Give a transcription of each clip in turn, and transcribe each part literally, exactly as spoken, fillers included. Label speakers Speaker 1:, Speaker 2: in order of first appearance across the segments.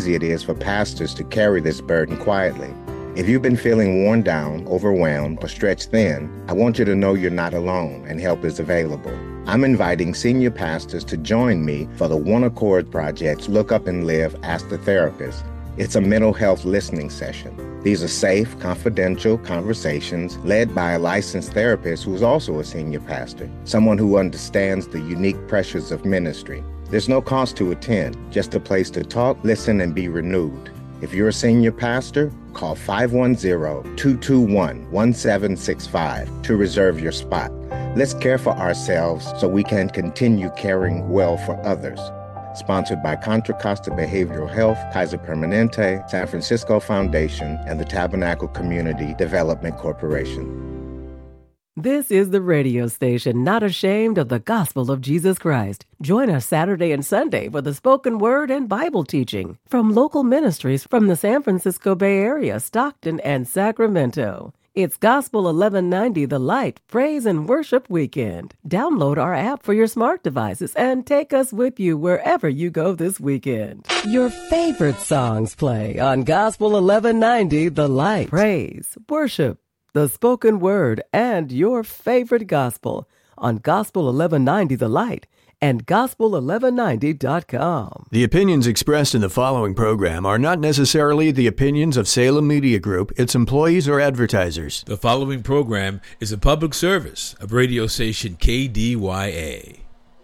Speaker 1: easy it is for pastors to carry this burden quietly. If you've been feeling worn down, overwhelmed, or stretched thin, I want you to know you're not alone and help is available. I'm inviting senior pastors to join me for the One Accord Project's Look Up and Live, Ask the Therapist. It's a mental health listening session. These are safe, confidential conversations led by a licensed therapist who is also a senior pastor, someone who understands the unique pressures of ministry. There's no cost to attend, just a place to talk, listen, and be renewed. If you're a senior pastor, call five one zero, two two one, one seven six five to reserve your spot. Let's care for ourselves so we can continue caring well for others. Sponsored by Contra Costa Behavioral Health, Kaiser Permanente, San Francisco Foundation, and the Tabernacle Community Development Corporation.
Speaker 2: This is the radio station not ashamed of the gospel of Jesus Christ. Join us Saturday and Sunday for the spoken word and Bible teaching from local ministries from the San Francisco Bay Area, Stockton, and Sacramento. It's Gospel eleven ninety The Light Praise and Worship Weekend. Download our app for your smart devices and take us with you wherever you go this weekend. Your favorite songs play on Gospel eleven ninety The Light Praise, Worship, the spoken word, and your favorite gospel on Gospel eleven ninety The Light and gospel eleven ninety dot com.
Speaker 3: The opinions expressed in the following program are not necessarily the opinions of Salem Media Group, its employees, or advertisers.
Speaker 4: The following program is a public service of radio station K D Y A.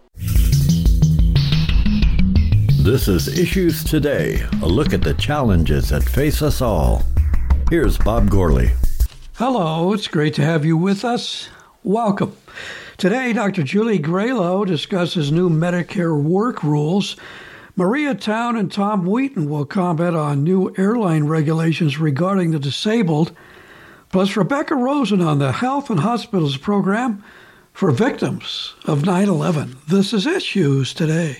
Speaker 5: This is Issues Today, a look at the challenges that face us all. Here's Bob Gorley.
Speaker 6: Hello, it's great to have you with us. Welcome. Today, Doctor Julie Graylow discusses new Medicare work rules. Maria Town and Tom Wheaton will comment on new airline regulations regarding the disabled. Plus, Rebecca Rosen on the Health and Hospitals program for victims of nine eleven. This is Issues Today.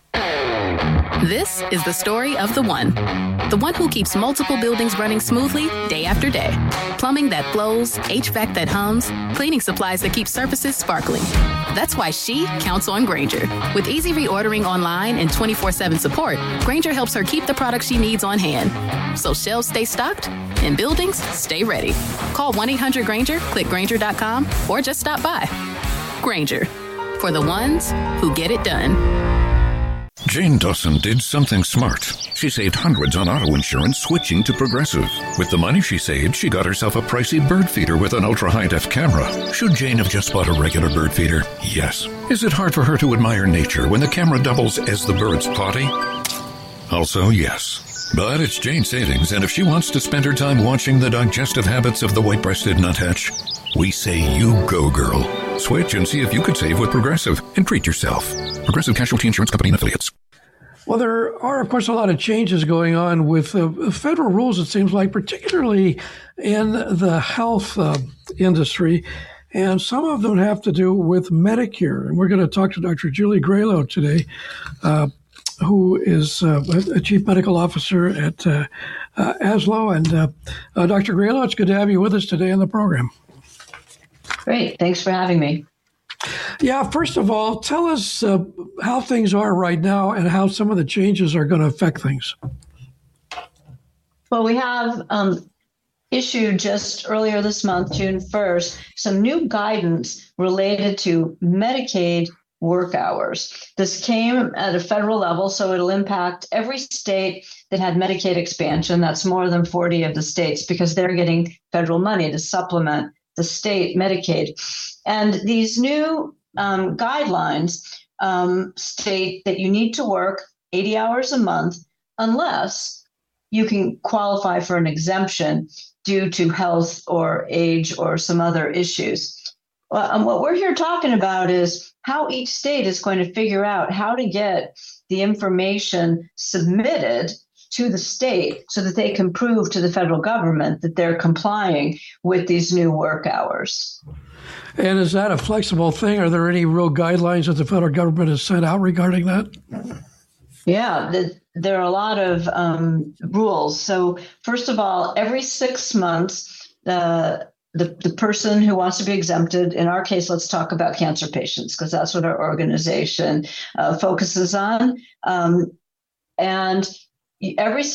Speaker 7: This is the story of the one. The one who keeps multiple buildings running smoothly day after day. Plumbing that flows, H V A C that hums, cleaning supplies that keep surfaces sparkling. That's why she counts on Grainger. With easy reordering online and twenty-four seven support, Grainger helps her keep the products she needs on hand. So shelves stay stocked and buildings stay ready. Call one eight hundred Grainger, click Grainger dot com, or just stop by. Grainger, for the ones who get it done.
Speaker 8: Jane Dawson did something smart. She saved hundreds on auto insurance switching to Progressive. With the money she saved, she got herself a pricey bird feeder with an ultra-high-def camera. Should Jane have just bought a regular bird feeder? Yes. Is it hard for her to admire nature when the camera doubles as the bird's potty? Also, yes. But it's Jane's savings, and if she wants to spend her time watching the digestive habits of the white-breasted nuthatch, we say you go, girl. Switch and see if you could save with Progressive and treat yourself. Progressive Casualty Insurance Company and Affiliates.
Speaker 6: Well, there are, of course, a lot of changes going on with uh, federal rules, it seems like, particularly in the health uh, industry. And some of them have to do with Medicare. And we're going to talk to Doctor Julie Graylow today, uh, who is uh, a chief medical officer at uh, uh, A S L O. And uh, uh, Doctor Graylow, it's good to have you with us today on the program.
Speaker 9: Great. Thanks for having me.
Speaker 6: Yeah, first of all, tell us uh, how things are right now and how some of the changes are going to affect things.
Speaker 9: Well, we have um, issued just earlier this month, June first, some new guidance related to Medicaid work hours. This came at a federal level, so it'll impact every state that had Medicaid expansion. That's more than forty of the states because they're getting federal money to supplement the state Medicaid. And these new um, guidelines um, state that you need to work eighty hours a month unless you can qualify for an exemption due to health or age or some other issues. Well, um, what we're here talking about is how each state is going to figure out how to get the information submitted to the state so that they can prove to the federal government that they're complying with these new work hours.
Speaker 6: And is that a flexible thing? Are there any real guidelines that the federal government has sent out regarding that?
Speaker 9: Yeah, the, there are a lot of um, rules. So first of all, every six months, uh, the, the person who wants to be exempted, in our case, let's talk about cancer patients, because that's what our organization uh, focuses on. Um, and every